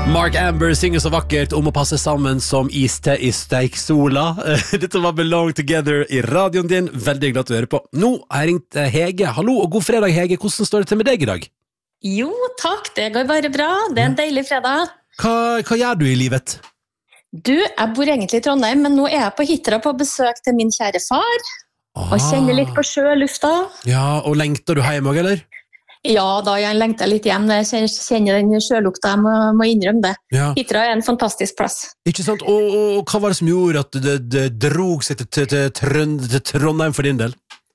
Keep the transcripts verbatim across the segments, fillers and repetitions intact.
Mark Amber synger så vakkert om å passe sammen som iste i steiksola. Dette var Belong Together i radioen din. Veldig glad til å høre på. Nå har jeg ringt Hege. Hallo og god fredag, Hege. Hvordan står det til med deg i dag? Jo, takk. Det går bare bra. Det er en deilig fredag. Hva, hva gjør du i livet? Du, jeg bor egentlig i Trondheim, men nå er jeg på Hitra på besøk til min kjære far. Ah. Og kjenner litt på sjølufta. Ja, og lengter du hjem også, eller? Ja, da jeg lengter litt hjem. Jeg kjenner den sjølukta, jeg må, må innrømme det. Ja. Hitra er en fantastisk plass. Ikke sant? Og, og, og hva var det som gjorde at det, det drog seg til, til, til, Trønd, til Trondheim for din del?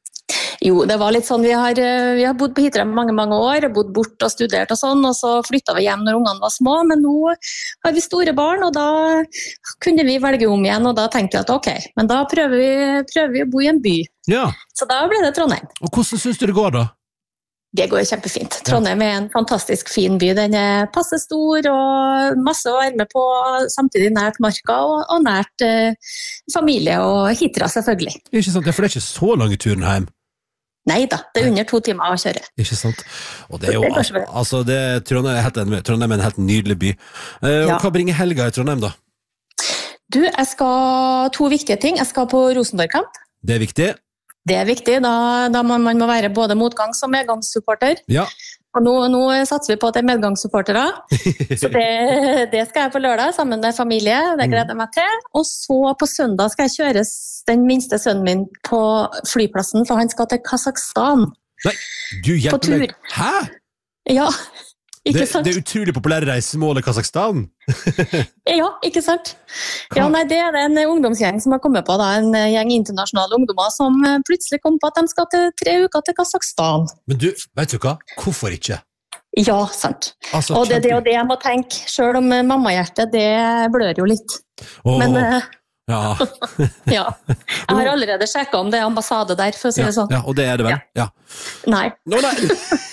Jo, det var litt sånn, vi har, vi har bodd på Hitra mange, mange år, bodd bort og studert og sånn, og så flyttet vi hjem når ungene var små, men nå har vi store barn, og da kunne vi velge om igjen, og da tenkte jeg at ok, men da prøver vi, prøver vi å bo i en by. Ja. Så da ble det Trondheim. Og hvordan synes du det går da? Det går kjempefint. Trondheim er en fantastisk fin by. Den er passe stor og masse å være med på, samtidig nært marka og, og nært eh, familie og Hitra selvfølgelig. Ikke sant, ja, for det er ikke så lange turen hjem. Neida, det er under to timer å kjøre. Ikke sant. Og det er jo, altså, altså det, Trondheim, er helt, Trondheim er en helt nydelig by. Eh, og Ja. hva bringer helga i Trondheim da? Du, jeg skal to viktige ting. Jeg skal på Rosenborg-kamp. Det er viktig. Det er viktig, da, da man, man må være både motgangs- og medgangssupporter. Ja. Og nå, nå satser vi på at det er medgangssupportere. Så det, det skal jeg på lørdag sammen med familie, det gleder jeg meg til. Og så på søndag skal jeg kjøre den minste sønnen min på flyplassen, for han skal til Kazakhstan. Nei, du På hjelper tur. meg. Hæ? Ja, ikke Det, sant? det er utrolig populære reisemålet Kazakhstan. Ja, ikke sant? Hva? Ja, nei, det er det en ungdomsgjeng som har kommet på, da, en gjeng internasjonale ungdommer som plutselig kom på at de skal til tre uker til Kazakhstan. Men du, vet du hva? Hvorfor ikke? Ja, sant. Altså, Og det er det kjempe- og det jeg må tenke, selv om mammahjertet, det blør jo litt. Åh, Men eh, ja. ja, jeg har allerede sjekket om det er ambassade der, for å si Ja, det sånn. ja, og det er det vel? Ja. Nei. Nå, nei.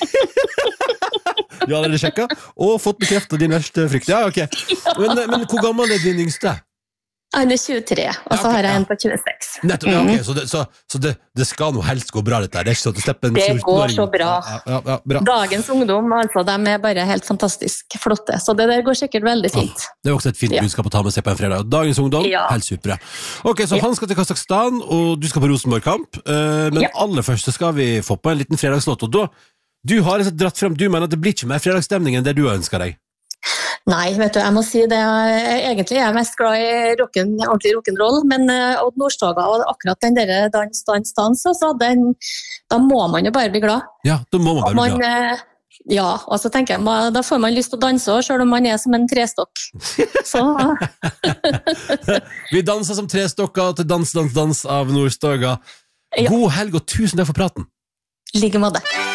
Du har allerede sjekket og fått bekreftet din verste frykt. Ja, ok. Men, men hvor gammel er din yngste? Han er tjuetre, og så Ja, ok, har jeg ja. en på tjueseks. Nettopp, ja, ok. Så, det, så, så det, det skal nå helst gå bra dette her. Det er ikke sånn at du slipper en Det går fjorten-åring. så bra. Ja, ja, ja, bra. Dagens ungdom, altså, de er bare helt fantastisk flotte, så det der går sikkert veldig fint. Det er også et fint Ja. budskap å ta med seg på en fredag. Dagens ungdom, Ja. helt supre. Ok, så Ja. han skal til Kazakhstan, og du skal på Rosenborg-kamp. Eh, men Ja. aller først så skal vi få på en liten fredagslåt, og da, du har liksom dratt frem, du mener at det blir ikke mer fredagsstemning enn det du har ønsket deg. Nei, vet du, jeg må si det, jeg, egentlig er jeg mest glad i rocken, ordentlig rock'n'roll, men uh, Odd Nordstoga og akkurat den der dans, dans, dans, altså, den, da må man jo bare bli glad. Ja, da må man Og bare man, bli glad. eh, ja, og så tenker jeg, ma- da får man lyst til å danse også, selv om man er som en trestokk. Så, Vi danser som tre stokker til Dans, dans, dans av Nordstoga. Ja. God helg og tusen takk for praten. like måte.